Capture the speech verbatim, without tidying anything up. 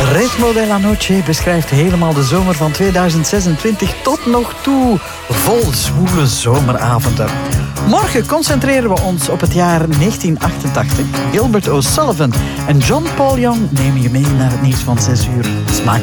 Ritmo de la Noche beschrijft helemaal de zomer van tweeduizend zesentwintig tot nog toe. Vol zwoele zomeravonden. Morgen concentreren we ons op het jaar negentien achtentachtig. Gilbert O'Sullivan en John Paul Young nemen je mee naar het nieuws van zes uur. Smakelijk.